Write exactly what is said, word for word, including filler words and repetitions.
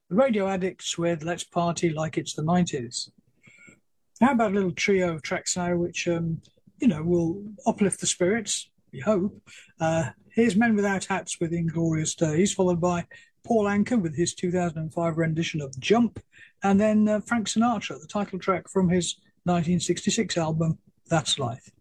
The Radio Addicts with Let's Party Like It's the nineties. How about a little trio of tracks now, which, um, you know, will uplift the spirits, we hope. Uh, here's Men Without Hats with Inglorious Days, followed by Paul Anka with his two thousand five rendition of Jump, and then uh, Frank Sinatra, the title track from his nineteen sixty-six album, That's Life.